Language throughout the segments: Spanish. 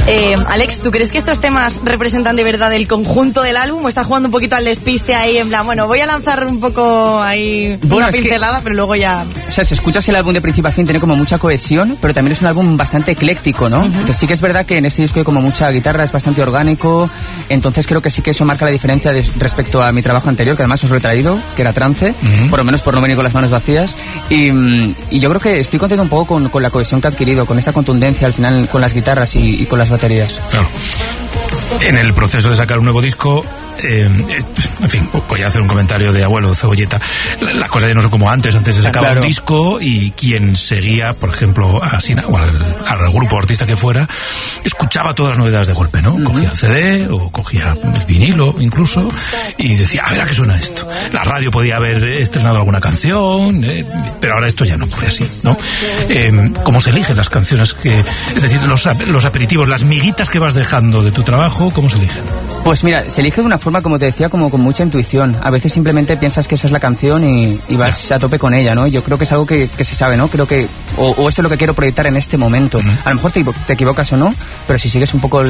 Alex, ¿tú crees que estos temas representan de verdad el conjunto del álbum o estás jugando un poquito al despiste ahí en plan, bueno, voy a lanzar un poco ahí una pincelada, pero luego ya... O sea, si escuchas el álbum de principio a fin tiene como mucha cohesión, pero también es un álbum bastante ecléctico, ¿no? Entonces sí que es verdad que en este disco hay como mucha guitarra, es bastante orgánico, entonces creo que sí que eso marca la diferencia respecto a mi trabajo anterior, que además os lo he traído, que era Trance, por lo menos por no venir con las manos vacías, y yo creo que estoy contento un poco con la cohesión que ha adquirido, con esa contundencia al final con las guitarras y con las baterías. Claro. En el proceso de sacar un nuevo disco, en fin, voy a hacer un comentario de abuelo Cebolleta. Las cosas ya no son como antes se sacaba un disco y quien seguía, por ejemplo, a Sina o al grupo artista que fuera, escuchaba todas las novedades de golpe, ¿no? Cogía el CD o cogía el vinilo incluso y decía, a ver a qué suena esto. La radio podía haber estrenado alguna canción, pero ahora esto ya no ocurre así, ¿no? ¿Cómo se eligen las canciones es decir, los aperitivos, las miguitas que vas dejando de tu trabajo, cómo se eligen? Pues mira, se elige de una forma, como te decía, como con mucha intuición. A veces simplemente piensas que esa es la canción y vas a tope con ella, ¿no? Yo creo que es algo que se sabe, ¿no? Creo que o esto es lo que quiero proyectar en este momento. A lo mejor te equivocas o no, pero si sigues un poco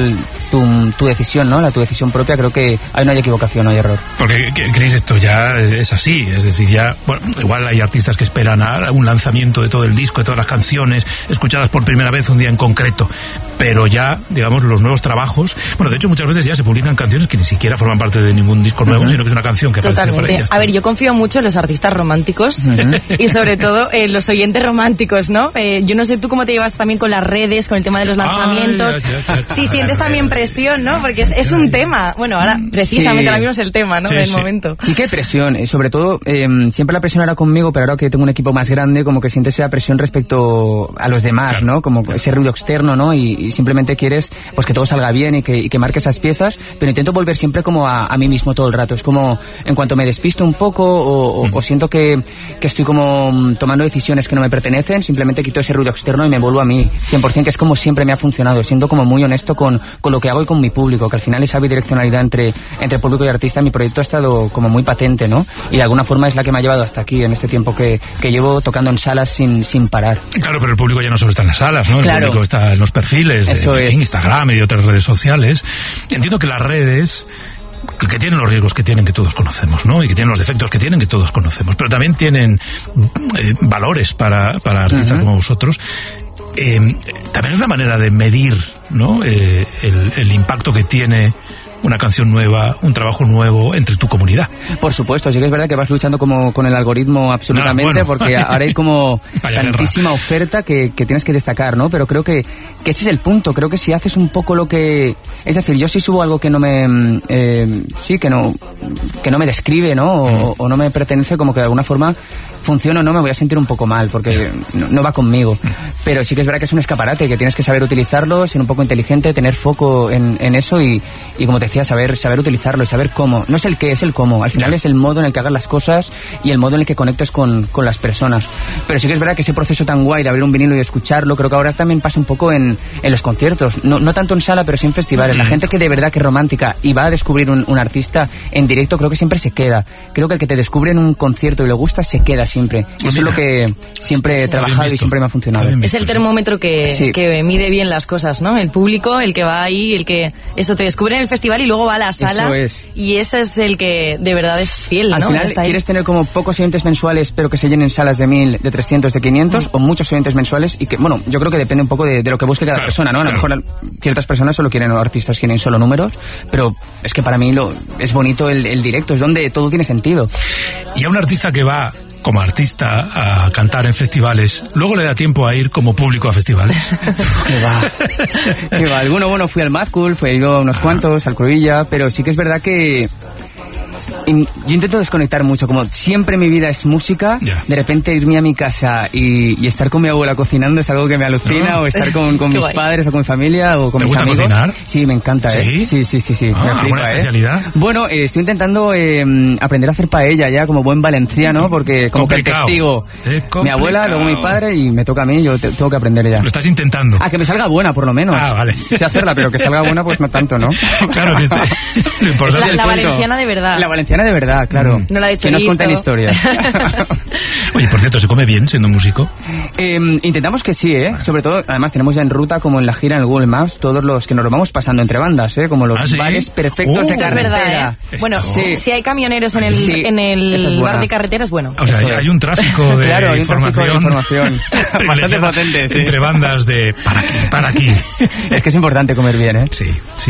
tu decisión, ¿no? Tu decisión propia, creo que ahí no hay equivocación, no hay error. Porque, Chris, esto ya es así, es decir, ya, bueno, igual hay artistas que esperan a un lanzamiento de todo el disco, de todas las canciones, escuchadas por primera vez un día en concreto, pero ya, digamos, los nuevos trabajos, bueno, de hecho muchas veces ya se publican canciones que ni siquiera forman parte de ningún disco nuevo, sino que es una canción que aparece por ahí. A ver, yo confío mucho en los artistas románticos y sobre todo en los oyentes románticos, ¿no? Yo no sé tú cómo te llevas también con las redes, con el tema de los lanzamientos. Si sientes también presión, ¿no? Porque es un tema. Bueno, ahora precisamente ahora mismo es el tema, ¿no? Del momento. Sí que hay presión, y sobre todo siempre la presión era conmigo, pero ahora que tengo un equipo más grande, como que sientes esa presión respecto a los demás, ¿no? Como ese ruido externo, ¿no? Y simplemente quieres pues que todo salga bien y que marque esas piezas, pero intento volver siempre como a mí mismo todo el rato. Es como en cuanto me despisto un poco o siento que estoy como tomando decisiones que no me pertenecen, simplemente quito ese ruido externo y me vuelvo a mí 100%, que es como siempre me ha funcionado. Siento como muy honesto con lo que hago y con mi público, que al final esa bidireccionalidad entre público y artista en mi proyecto ha estado como muy patente, ¿no? Y de alguna forma es la que me ha llevado hasta aquí en este tiempo que llevo tocando en salas sin parar. Claro, pero el público ya no solo está en las salas, ¿no? El público está en los perfiles de Instagram y de otras redes sociales. Entiendo que las redes que tienen los riesgos que tienen, que todos conocemos, ¿no? Y que tienen los defectos que tienen, que todos conocemos, pero también tienen valores para artistas como vosotros. También es una manera de medir, ¿no? El impacto que tiene una canción nueva, un trabajo nuevo entre tu comunidad. Por supuesto, sí que es verdad que vas luchando como con el algoritmo absolutamente, porque ahora hay como tantísima oferta que tienes que destacar, ¿no? Pero creo que ese es el punto. Creo que si haces un poco lo que... Es decir, yo si subo algo que no me... que no me describe, ¿no? O no me pertenece, como que de alguna forma funciona o no, me voy a sentir un poco mal, porque no va conmigo. Pero sí que es verdad que es un escaparate, que tienes que saber utilizarlo, ser un poco inteligente, tener foco en eso y como te decía, saber utilizarlo y saber cómo. No es el qué, es el cómo. Al final es el modo en el que hagas las cosas y el modo en el que conectes con las personas. Pero sí que es verdad que ese proceso tan guay de abrir un vinilo y escucharlo, creo que ahora también pasa un poco en los conciertos. No tanto en sala, pero sí en festivales. La gente que de verdad que es romántica y va a descubrir un artista en directo, creo que siempre se queda. Creo que el que te descubre en un concierto y le gusta, se queda siempre. Eso es lo que siempre he trabajado y siempre me ha funcionado. Es el termómetro que mide bien las cosas, ¿no? El público, el que va ahí, el que eso te descubre en el festival y luego va a la sala. Eso es. Y ese es el que de verdad es fiel, ¿no? Al final quieres tener como pocos oyentes mensuales, pero que se llenen salas de 1000, de 300, de 500, o muchos oyentes mensuales y que, bueno, yo creo que depende un poco de lo que busque cada persona, ¿no? A lo mejor ciertas personas solo quieren, o artistas quieren solo números, pero es que para mí es bonito el directo, es donde todo tiene sentido. Y a un artista que va como artista a cantar en festivales, ¿luego le da tiempo a ir como público a festivales? Que va. Alguno, bueno, fui al Mad Cool, fui a unos cuantos, al Cruilla, pero sí que es verdad que yo intento desconectar mucho, como siempre mi vida es música, de repente irme a mi casa y estar con mi abuela cocinando es algo que me alucina, o estar con mis padres o con mi familia o con mis amigos. ¿Te gusta cocinar? Sí, me encanta, ¿Sí? Sí. ¿Alguna especialidad? Bueno, estoy intentando aprender a hacer paella ya como buen valenciano, porque como complicado. Que el testigo, mi abuela, luego mi padre y me toca a mí, yo tengo que aprender ya. Lo estás intentando. Que me salga buena por lo menos. Vale. Sé hacerla, pero que salga buena pues no tanto, ¿no? Claro que lo importante es la valenciana de verdad. La valenciana Siena de verdad, claro. No la ha hecho. Que nos cuenten historias. Oye, por cierto, ¿se come bien siendo músico? Intentamos que sí, Sobre todo, además tenemos ya en ruta, como en la gira en el Google Maps, todos los que nos lo vamos pasando entre bandas, como los bares perfectos de carretera. Es verdad, Bueno, si hay camioneros en el bar de carretera, es bueno. O sea, hay un tráfico de claro, información. Bastante potente, sí. Entre bandas de para aquí. Es que es importante comer bien, Sí.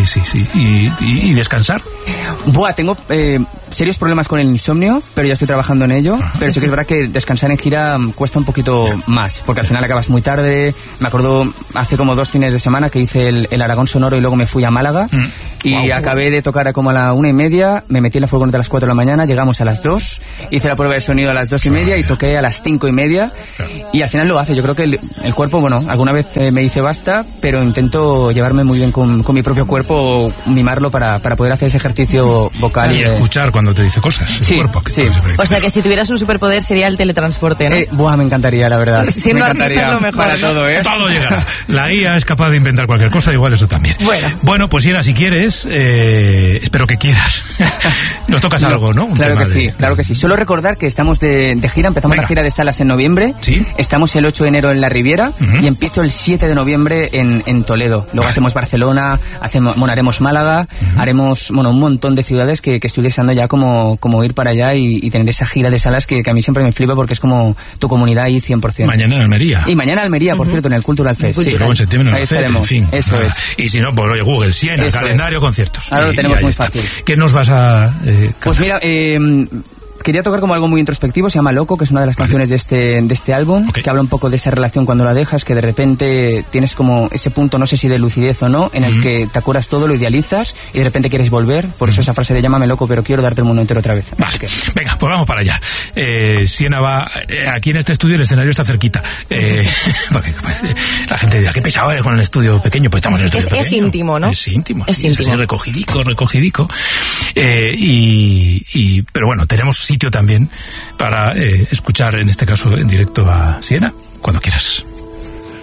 ¿Y descansar? Tengo serios problemas con el insomnio, pero ya estoy trabajando en ello. Pero sí que es verdad que descansar en gira cuesta un poquito más, porque al final acabas muy tarde. Me acuerdo hace como 2 fines de semana que hice el Aragón Sonoro y luego me fui a Málaga. Y acabé de tocar como a la 1:30, me metí en la furgoneta a las 4 de la mañana, llegamos a las 2, hice la prueba de sonido a las 2:30 y toqué a las 5:30. Y al final lo hace. Yo creo que el cuerpo, alguna vez me dice basta, pero intento llevarme muy bien con mi propio cuerpo, mimarlo para poder hacer ese ejercicio vocal. Y escuchar cuando te dice cosas. Sí, cuerpo, sí. O sea que si tuvieras un superpoder sería el teletransporte, ¿no? Me encantaría, la verdad. Siendo artista es lo mejor. Para todo, Todo llegará. La IA es capaz de inventar cualquier cosa, igual eso también. Bueno, pues Siena, si quieres, espero que quieras. Nos tocas algo, ¿no? Claro que sí. Solo recordar que estamos de gira, empezamos la gira de salas en noviembre. ¿Sí? Estamos el 8 de enero en la Riviera y empiezo el 7 de noviembre en Toledo. Luego hacemos Barcelona, haremos Málaga, haremos un montón de ciudades que estoy deseando ya como ir para allá y tener esa gira de salas que a mí siempre me flipa porque es como tu comunidad ahí 100%. Mañana en Almería. Y mañana en Almería, por cierto, en el Cultural Fest. Sí, luego en septiembre en estaremos. En fin. Eso es. Y si no, pues oye, Google, Siena, calendario, conciertos. Ahora lo tenemos muy fácil. ¿Qué nos vas a Pues mira, quería tocar como algo muy introspectivo, se llama Loco, que es una de las canciones de este álbum, que habla un poco de esa relación cuando la dejas, que de repente tienes como ese punto, no sé si de lucidez o no, en el que te acuerdas todo, lo idealizas y de repente quieres volver. Por eso esa frase de llámame loco, pero quiero darte el mundo entero otra vez. Vale. Venga, pues vamos para allá. Siena va, aquí en este estudio el escenario está cerquita. Porque la gente dirá, qué pesado eres con el estudio pequeño, pues estamos en el estudio pequeño. Es íntimo, ¿no? Es íntimo. Es íntimo. Así recogidico. Pero bueno, tenemos sitio también para escuchar, en este caso en directo, a Siena, cuando quieras.